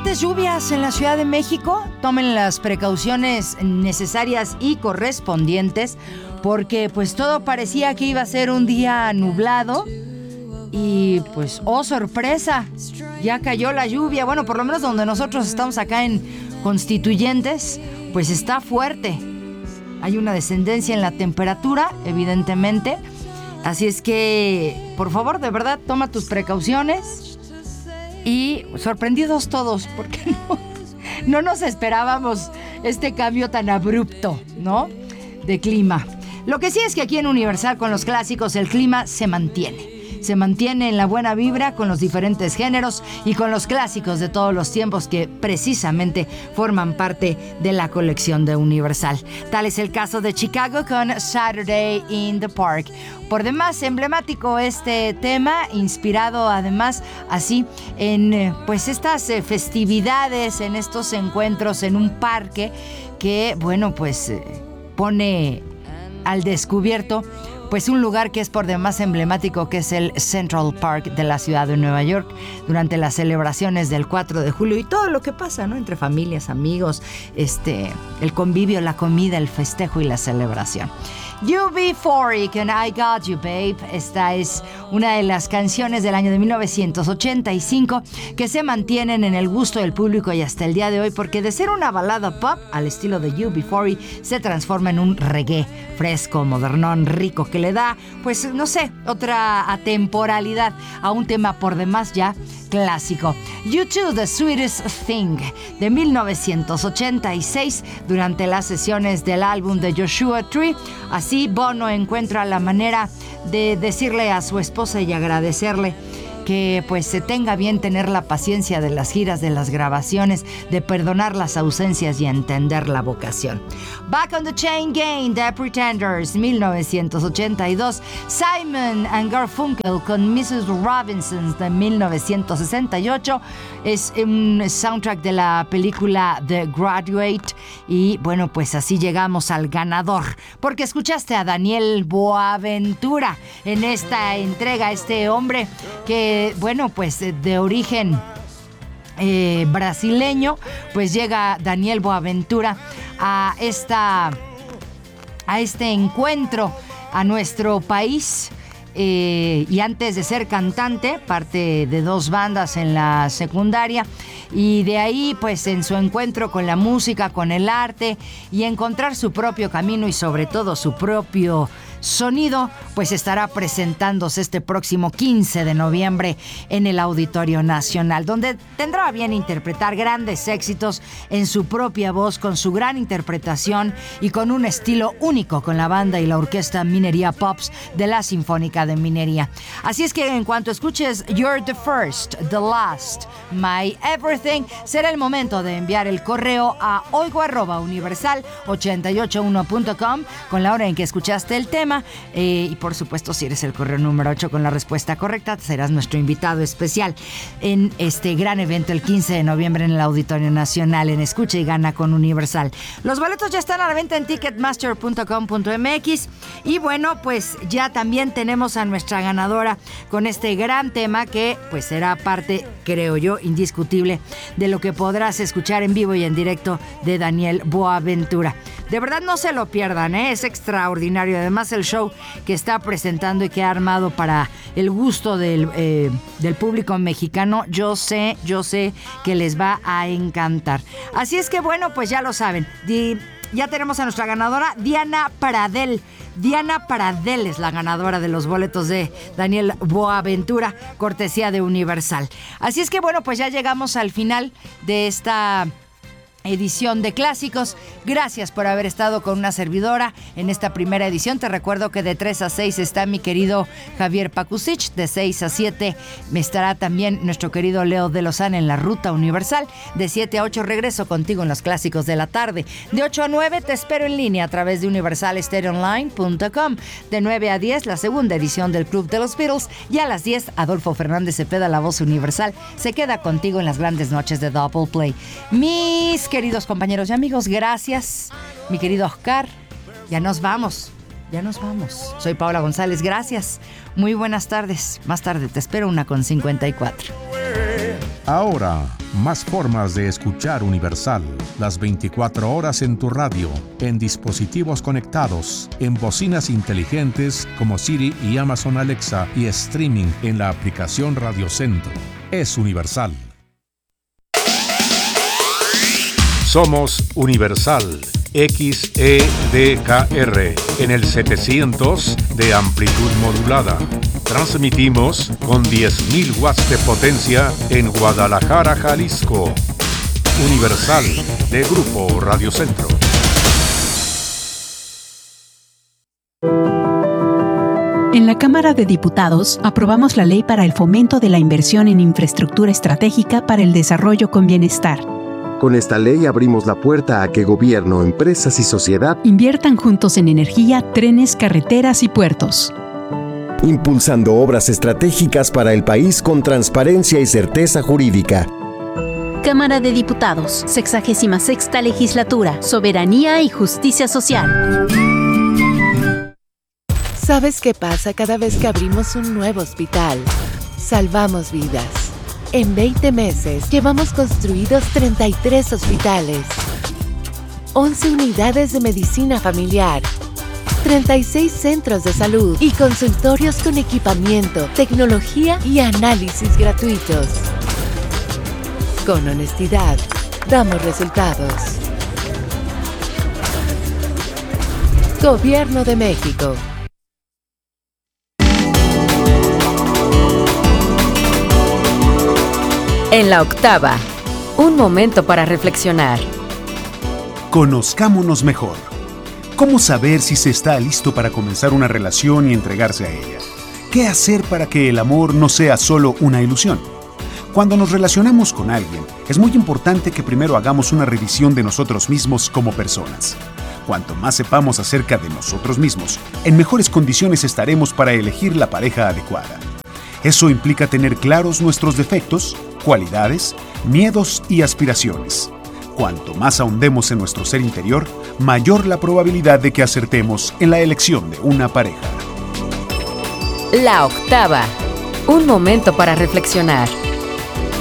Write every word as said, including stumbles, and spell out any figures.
Fuertes lluvias en la Ciudad de México. Tomen las precauciones necesarias y correspondientes porque pues todo parecía que iba a ser un día nublado y pues, oh sorpresa, ya cayó la lluvia. Bueno, por lo menos donde nosotros estamos acá en Constituyentes, pues está fuerte. Hay una descendencia en la temperatura, evidentemente. Así es que, por favor, de verdad, toma tus precauciones. Y sorprendidos todos, porque no, no nos esperábamos este cambio tan abrupto, ¿no?, de clima. Lo que sí es que aquí en Universal, con los clásicos, el clima se mantiene. Se mantiene en la buena vibra con los diferentes géneros y con los clásicos de todos los tiempos que precisamente forman parte de la colección de Universal. Tal es el caso de Chicago con Saturday in the Park. Por demás emblemático este tema, inspirado además así en pues estas eh, festividades, en estos encuentros en un parque que, bueno, pues eh, pone al descubierto pues un lugar que es por demás emblemático, que es el Central Park de la ciudad de Nueva York, durante las celebraciones del cuatro de julio y todo lo que pasa, ¿no?, entre familias, amigos, este, el convivio, la comida, el festejo y la celebración. U B cuarenta con I Got You Babe. Esta es una de las canciones del año de mil novecientos ochenta y cinco que se mantienen en el gusto del público y hasta el día de hoy, porque de ser una balada pop al estilo de U B cuarenta se transforma en un reggae fresco, modernón, rico, que le da, pues no sé, otra atemporalidad a un tema por demás ya clásico. U dos, The Sweetest Thing, de mil novecientos ochenta y seis, durante las sesiones del álbum de Joshua Tree. Así Bono encuentra la manera de decirle a su esposa y agradecerle que pues se tenga bien tener la paciencia de las giras, de las grabaciones, de perdonar las ausencias y entender la vocación. Back on the Chain Gang, The Pretenders, mil novecientos ochenta y dos. Simon and Garfunkel con missus Robinson, de mil novecientos sesenta y ocho. Es un soundtrack de la película The Graduate. Y bueno, pues así llegamos al ganador, porque escuchaste a Daniel Boaventura en esta entrega, este hombre que bueno, pues de origen eh, brasileño, pues llega Daniel Boaventura a esta a este encuentro a nuestro país. Eh, y antes de ser cantante, parte de dos bandas en la secundaria, y de ahí pues en su encuentro con la música, con el arte y encontrar su propio camino y sobre todo su propio sonido, pues estará presentándose este próximo quince de noviembre en el Auditorio Nacional, donde tendrá a bien interpretar grandes éxitos en su propia voz, con su gran interpretación y con un estilo único con la banda y la orquesta Minería Pops de la Sinfónica de Minería. Así es que en cuanto escuches You're the First, The Last, My Everything, será el momento de enviar el correo a oigo arroba universal ochenta y ocho uno punto com con la hora en que escuchaste el tema. Eh, y por supuesto, si eres el correo número ocho con la respuesta correcta, serás nuestro invitado especial en este gran evento el quince de noviembre en el Auditorio Nacional, en Escucha y Gana con Universal. Los boletos ya están a la venta en ticketmaster punto com punto m x y bueno, pues ya también tenemos a nuestra ganadora con este gran tema que pues será parte, creo yo, indiscutible de lo que podrás escuchar en vivo y en directo de Daniel Boaventura. De verdad no se lo pierdan, ¿eh? Es extraordinario. Además, el show que está presentando y que ha armado para el gusto del, eh, del público mexicano, yo sé, yo sé que les va a encantar. Así es que bueno, pues ya lo saben. Di, ya tenemos a nuestra ganadora, Diana Pradel. Diana Pradel es la ganadora de los boletos de Daniel Boaventura, cortesía de Universal. Así es que bueno, pues ya llegamos al final de esta edición de clásicos. Gracias por haber estado con una servidora en esta primera edición. Te recuerdo que de tres a seis está mi querido Javier Pakusich, de seis a siete me estará también nuestro querido Leo de Lozana en la Ruta Universal, de siete a ocho regreso contigo en los clásicos de la tarde, de ocho a nueve te espero en línea a través de universal stereo online punto com, de nueve a diez la segunda edición del Club de los Beatles, y a las diez Adolfo Fernández Cepeda, la voz universal, se queda contigo en las grandes noches de Double Play. Mis queridos compañeros y amigos, gracias. Mi querido Oscar, ya nos vamos, ya nos vamos. Soy Paola González, gracias. Muy buenas tardes. Más tarde te espero una con cincuenta y cuatro. Ahora, más formas de escuchar Universal. Las veinticuatro horas en tu radio, en dispositivos conectados, en bocinas inteligentes como Siri y Amazon Alexa y streaming en la aplicación Radio Centro. Es Universal. Somos Universal X E D K R en el setecientos de amplitud modulada. Transmitimos con diez mil watts de potencia en Guadalajara, Jalisco. Universal de Grupo Radio Centro. En la Cámara de Diputados aprobamos la Ley para el Fomento de la Inversión en Infraestructura Estratégica para el Desarrollo con Bienestar. Con esta ley abrimos la puerta a que gobierno, empresas y sociedad inviertan juntos en energía, trenes, carreteras y puertos, impulsando obras estratégicas para el país con transparencia y certeza jurídica. Cámara de Diputados, sexagésima sexta Legislatura, Soberanía y Justicia Social. ¿Sabes qué pasa cada vez que abrimos un nuevo hospital? Salvamos vidas. En veinte meses llevamos construidos treinta y tres hospitales, once unidades de medicina familiar, treinta y seis centros de salud y consultorios con equipamiento, tecnología y análisis gratuitos. Con honestidad, damos resultados. Gobierno de México. En la octava, un momento para reflexionar. Conozcámonos mejor. ¿Cómo saber si se está listo para comenzar una relación y entregarse a ella? ¿Qué hacer para que el amor no sea solo una ilusión? Cuando nos relacionamos con alguien, es muy importante que primero hagamos una revisión de nosotros mismos como personas. Cuanto más sepamos acerca de nosotros mismos, en mejores condiciones estaremos para elegir la pareja adecuada. Eso implica tener claros nuestros defectos, cualidades, miedos y aspiraciones. Cuanto más ahondemos en nuestro ser interior, mayor la probabilidad de que acertemos en la elección de una pareja. La octava, un momento para reflexionar.